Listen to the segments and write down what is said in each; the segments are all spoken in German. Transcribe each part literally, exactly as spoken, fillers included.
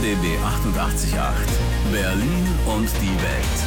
D B achtundachtzig Komma acht. Berlin und die Welt.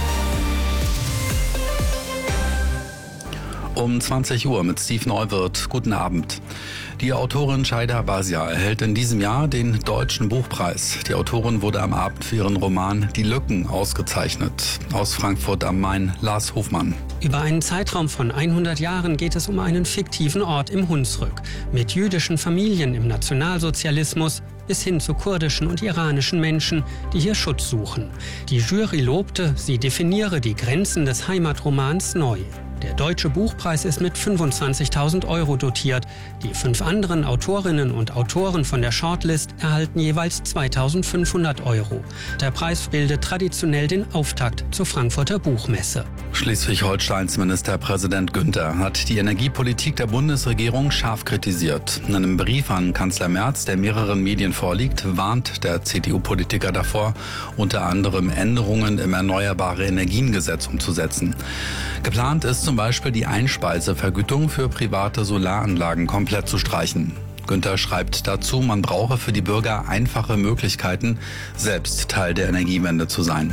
Um zwanzig Uhr mit Steve Neuwirth. Guten Abend. Die Autorin Shaida Basia erhält in diesem Jahr den Deutschen Buchpreis. Die Autorin wurde am Abend für ihren Roman Die Lücken ausgezeichnet. Aus Frankfurt am Main, Lars Hofmann. Über einen Zeitraum von hundert Jahren geht es um einen fiktiven Ort im Hunsrück. Mit jüdischen Familien im Nationalsozialismus bis hin zu kurdischen und iranischen Menschen, die hier Schutz suchen. Die Jury lobte, sie definiere die Grenzen des Heimatromans neu. Der Deutsche Buchpreis ist mit fünfundzwanzigtausend Euro dotiert. Die fünf anderen Autorinnen und Autoren von der Shortlist erhalten jeweils zweitausendfünfhundert Euro. Der Preis bildet traditionell den Auftakt zur Frankfurter Buchmesse. Schleswig-Holsteins Ministerpräsident Günther hat die Energiepolitik der Bundesregierung scharf kritisiert. In einem Brief an Kanzler Merz, der mehreren Medien vorliegt, warnt der C D U-Politiker davor, unter anderem Änderungen im Erneuerbare-Energien-Gesetz umzusetzen. Geplant ist zum Beispiel die Einspeisevergütung für private Solaranlagen komplett zu streichen. Günther schreibt dazu, man brauche für die Bürger einfache Möglichkeiten, selbst Teil der Energiewende zu sein.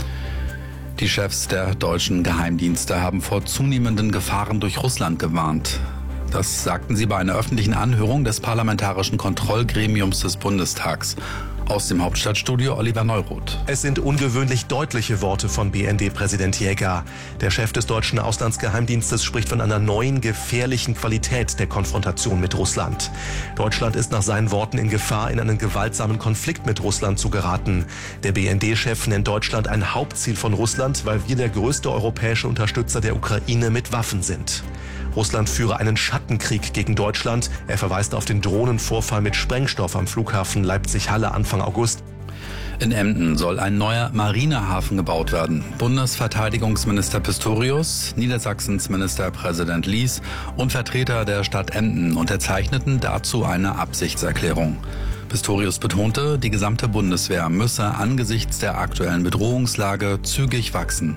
Die Chefs der deutschen Geheimdienste haben vor zunehmenden Gefahren durch Russland gewarnt. Das sagten sie bei einer öffentlichen Anhörung des Parlamentarischen Kontrollgremiums des Bundestags. Aus dem Hauptstadtstudio Oliver Neuroth. Es sind ungewöhnlich deutliche Worte von B N D-Präsident Jäger. Der Chef des deutschen Auslandsgeheimdienstes spricht von einer neuen, gefährlichen Qualität der Konfrontation mit Russland. Deutschland ist nach seinen Worten in Gefahr, in einen gewaltsamen Konflikt mit Russland zu geraten. Der B N D-Chef nennt Deutschland ein Hauptziel von Russland, weil wir der größte europäische Unterstützer der Ukraine mit Waffen sind. Russland führe einen Schattenkrieg gegen Deutschland. Er verweist auf den Drohnenvorfall mit Sprengstoff am Flughafen Leipzig-Halle Anfang August. In Emden soll ein neuer Marinehafen gebaut werden. Bundesverteidigungsminister Pistorius, Niedersachsens Ministerpräsident Lies und Vertreter der Stadt Emden unterzeichneten dazu eine Absichtserklärung. Pistorius betonte, die gesamte Bundeswehr müsse angesichts der aktuellen Bedrohungslage zügig wachsen.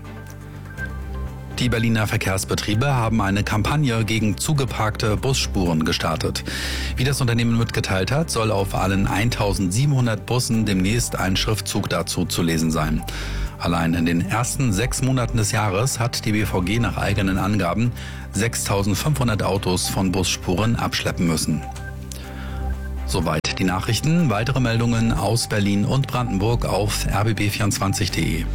Die Berliner Verkehrsbetriebe haben eine Kampagne gegen zugeparkte Busspuren gestartet. Wie das Unternehmen mitgeteilt hat, soll auf allen eintausendsiebenhundert Bussen demnächst ein Schriftzug dazu zu lesen sein. Allein in den ersten sechs Monaten des Jahres hat die B V G nach eigenen Angaben sechstausendfünfhundert Autos von Busspuren abschleppen müssen. Soweit die Nachrichten. Weitere Meldungen aus Berlin und Brandenburg auf r b b vierundzwanzig punkt d e.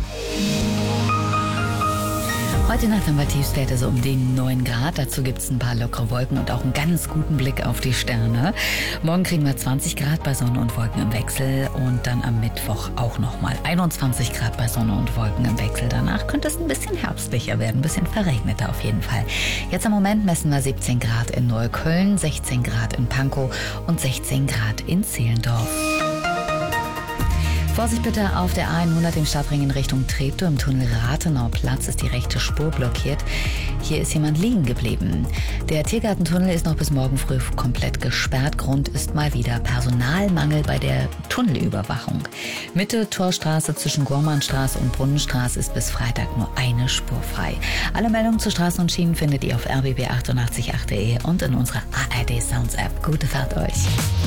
Heute Nacht haben wir Tiefstwerte so um die neun Grad. Dazu gibt es ein paar lockere Wolken und auch einen ganz guten Blick auf die Sterne. Morgen kriegen wir zwanzig Grad bei Sonne und Wolken im Wechsel und dann am Mittwoch auch nochmal einundzwanzig Grad bei Sonne und Wolken im Wechsel. Danach könnte es ein bisschen herbstlicher werden, ein bisschen verregneter auf jeden Fall. Jetzt im Moment messen wir siebzehn Grad in Neukölln, sechzehn Grad in Pankow und sechzehn Grad in Zehlendorf. Vorsicht bitte auf der A hundert im Stadtring in Richtung Treptow. Im Tunnel Rathenauplatz ist die rechte Spur blockiert. Hier ist jemand liegen geblieben. Der Tiergartentunnel ist noch bis morgen früh komplett gesperrt. Grund ist mal wieder Personalmangel bei der Tunnelüberwachung. Mitte Torstraße zwischen Gormannstraße und Brunnenstraße ist bis Freitag nur eine Spur frei. Alle Meldungen zu Straßen und Schienen findet ihr auf r b b achtundachtzig Komma acht punkt d e und in unserer A R D Sounds App. Gute Fahrt euch!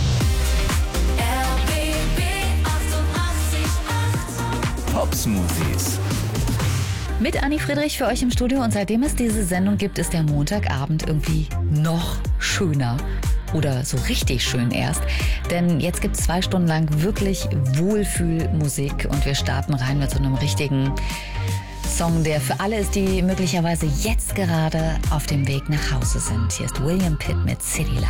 Pop-Smoothies. Mit Anni Friedrich für euch im Studio und seitdem es diese Sendung gibt, ist der Montagabend irgendwie noch schöner. Oder so richtig schön erst. Denn jetzt gibt es zwei Stunden lang wirklich Wohlfühlmusik und wir starten rein mit so einem richtigen Song, der für alle ist, die möglicherweise jetzt gerade auf dem Weg nach Hause sind. Hier ist William Pitt mit City Lights.